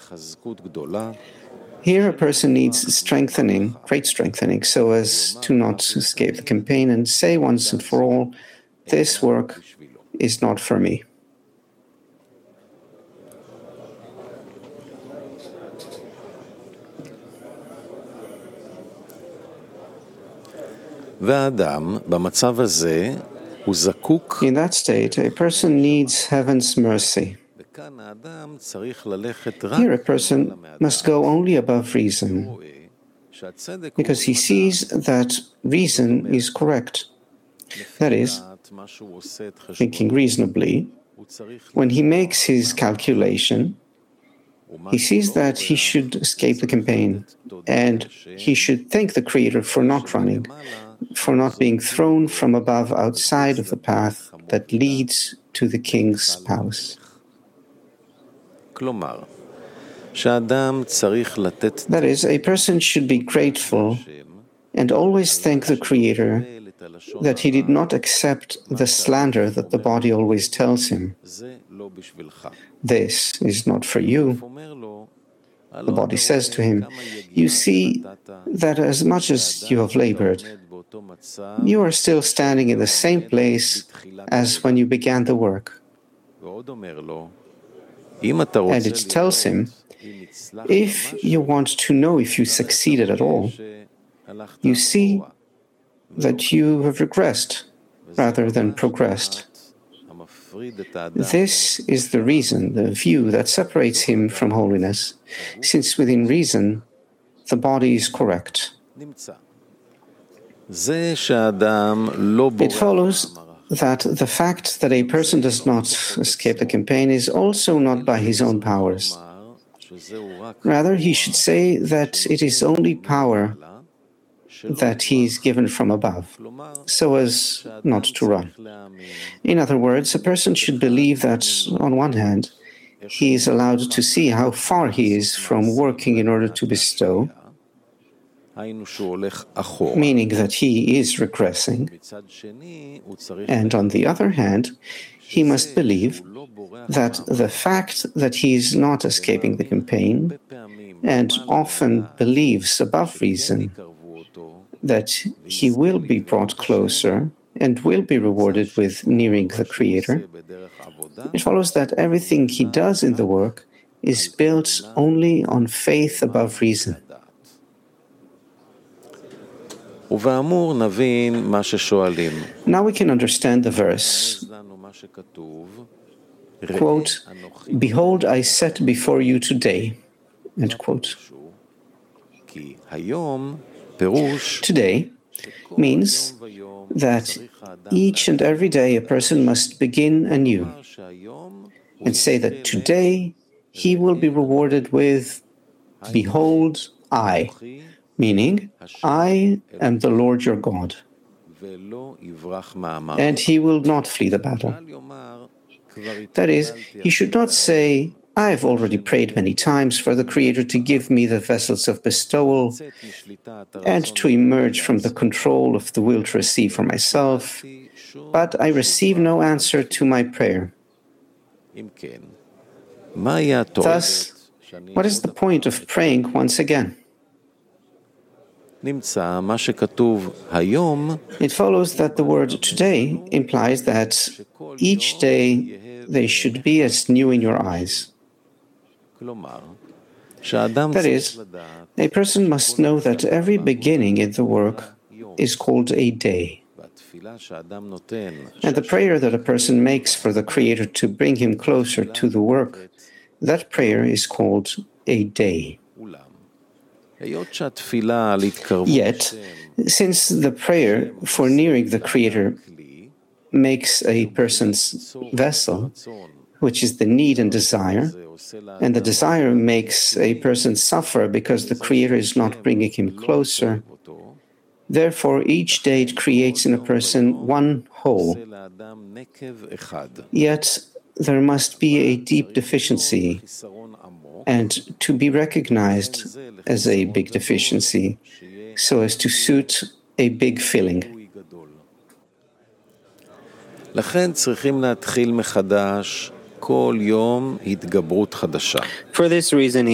Here a person needs strengthening, great strengthening, so as to not escape the campaign and say once and for all, this work is not for me. In that state, a person needs heaven's mercy. Here a person must go only above reason, because he sees that reason is correct. That is, thinking reasonably, when he makes his calculation, he sees that he should escape the campaign, and he should thank the Creator for not running, for not being thrown from above outside of the path that leads to the king's palace. That is, a person should be grateful and always thank the Creator that he did not accept the slander that the body always tells him. This is not for you. The body says to him, you see that as much as you have labored, you are still standing in the same place as when you began the work. And it tells him, if you want to know if you succeeded at all, you see that you have regressed rather than progressed. This is the reason, the view that separates him from holiness, since within reason, the body is correct. It follows that the fact that a person does not escape the campaign is also not by his own powers. Rather, he should say that it is only power that he is given from above, so as not to run. In other words, a person should believe that, on one hand, he is allowed to see how far he is from working in order to bestow, meaning that he is regressing, and on the other hand, he must believe that the fact that he is not escaping the campaign, and often believes above reason that he will be brought closer and will be rewarded with nearing the Creator, it follows that everything he does in the work is built only on faith above reason. Now we can understand the verse, quote, "Behold, I set before you today," end quote. Today means that each and every day a person must begin anew and say that today he will be rewarded with, "Behold, I," meaning, I am the Lord your God, and he will not flee the battle. That is, he should not say, I have already prayed many times for the Creator to give me the vessels of bestowal and to emerge from the control of the will to receive for myself, but I receive no answer to my prayer. Thus, what is the point of praying once again? It follows that the word today implies that each day they should be as new in your eyes. That is, a person must know that every beginning in the work is called a day. And the prayer that a person makes for the Creator to bring him closer to the work, that prayer is called a day. Yet, since the prayer for nearing the Creator makes a person's vessel, which is the need and desire, and the desire makes a person suffer because the Creator is not bringing him closer, therefore each day it creates in a person one whole. Yet there must be a deep deficiency, and to be recognized as a big deficiency, so as to suit a big feeling. For this reason,